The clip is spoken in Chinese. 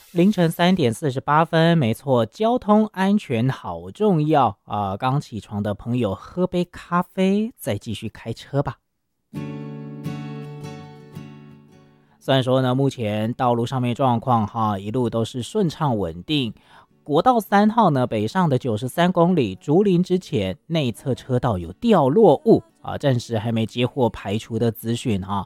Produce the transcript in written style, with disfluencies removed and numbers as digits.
凌晨3点48分，没错，交通安全好重要啊！刚起床的朋友喝杯咖啡，再继续开车吧。虽然说呢，目前道路上面状况一路都是顺畅稳定。国道3号呢，北上的93公里，竹林之前内侧车道有掉落物啊，暂时还没接获排除的资讯